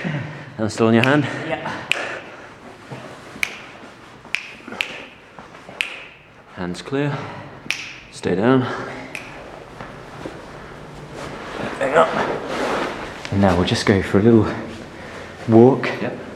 And still on your hand? Yeah. Hands clear. Stay down. Hang up. And now we'll just go for a little walk. Yep.